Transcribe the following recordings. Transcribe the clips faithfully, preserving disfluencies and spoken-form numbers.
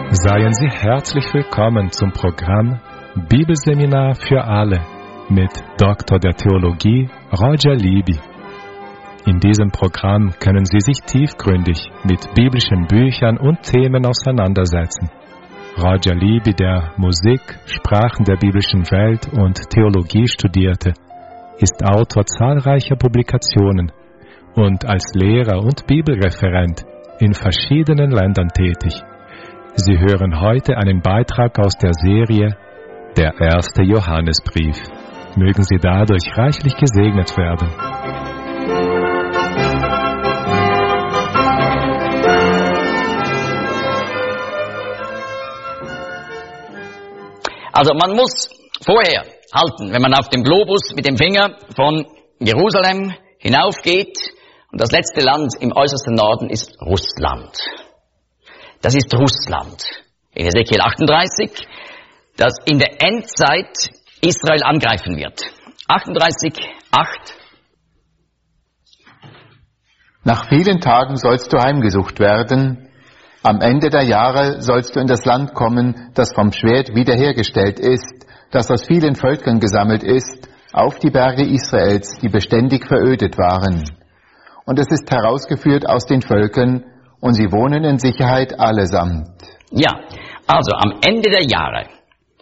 Seien Sie herzlich willkommen zum Programm Bibelseminar für alle mit Doktor der Theologie Roger Libby. In diesem Programm können Sie sich tiefgründig mit biblischen Büchern und Themen auseinandersetzen. Roger Libby, der Musik, Sprachen der biblischen Welt und Theologie studierte, ist Autor zahlreicher Publikationen und als Lehrer und Bibelreferent in verschiedenen Ländern tätig. Sie hören heute einen Beitrag aus der Serie Der erste Johannesbrief. Mögen Sie dadurch reichlich gesegnet werden. Also man muss vorher halten, wenn man auf dem Globus mit dem Finger von Jerusalem hinaufgeht, und das letzte Land im äußersten Norden ist Russland. Das ist Russland. In Ezekiel achtunddreißig, das in der Endzeit Israel angreifen wird. achtunddreißig, acht. Nach vielen Tagen sollst du heimgesucht werden. Am Ende der Jahre sollst du in das Land kommen, das vom Schwert wiederhergestellt ist, das aus vielen Völkern gesammelt ist, auf die Berge Israels, die beständig verödet waren. Und es ist herausgeführt aus den Völkern, und sie wohnen in Sicherheit allesamt. Ja, also am Ende der Jahre.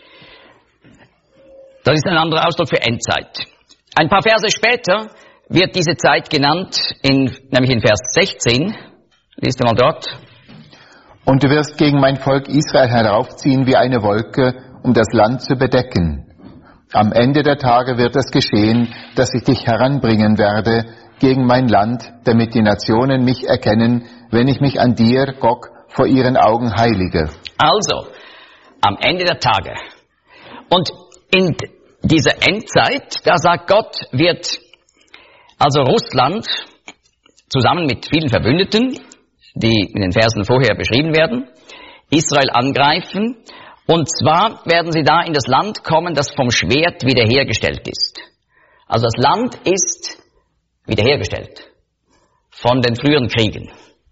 Das ist ein anderer Ausdruck für Endzeit. Ein paar Verse später wird diese Zeit genannt, in, nämlich in Vers sechzehn. Liest du mal dort. Und du wirst gegen mein Volk Israel heraufziehen wie eine Wolke, um das Land zu bedecken. Am Ende der Tage wird es geschehen, dass ich dich heranbringen werde gegen mein Land, damit die Nationen mich erkennen, wenn ich mich an dir, Gog, vor ihren Augen heilige. Also, am Ende der Tage. Und in dieser Endzeit, da sagt Gott, wird also Russland zusammen mit vielen Verbündeten, die in den Versen vorher beschrieben werden, Israel angreifen. Und zwar werden sie da in das Land kommen, das vom Schwert wiederhergestellt ist. Also das Land ist wiederhergestellt von den früheren Kriegen.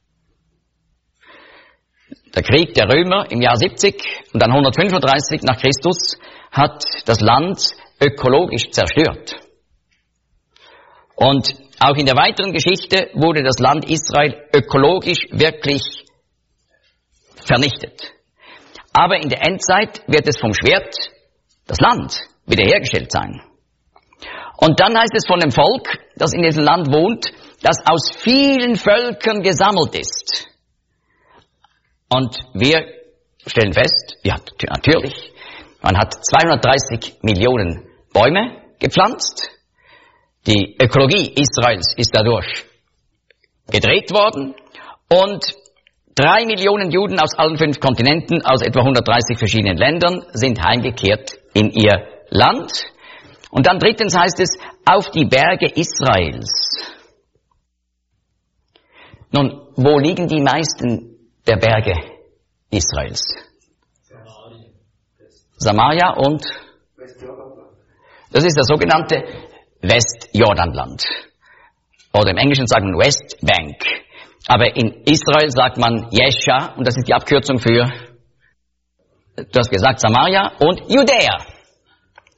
Der Krieg der Römer im Jahr siebzig und dann hundertfünfunddreißig nach Christus hat das Land ökologisch zerstört. Und auch in der weiteren Geschichte wurde das Land Israel ökologisch wirklich vernichtet. Aber in der Endzeit wird es vom Schwert, das Land, wiederhergestellt sein. Und dann heißt es von dem Volk, das in diesem Land wohnt, das aus vielen Völkern gesammelt ist. Und wir stellen fest, ja, natürlich, man hat zweihundertdreißig Millionen Bäume gepflanzt. Die Ökologie Israels ist dadurch gedreht worden. Und drei Millionen Juden aus allen fünf Kontinenten, aus etwa hundertdreißig verschiedenen Ländern, sind heimgekehrt in ihr Land. Und dann drittens heißt es, auf die Berge Israels. Nun, wo liegen die meisten der Berge Israels? Samaria und? Das ist das sogenannte Westjordanland. Oder im Englischen sagt man Westbank. Aber in Israel sagt man Jescha, und das ist die Abkürzung für, du hast gesagt, Samaria und Judäa.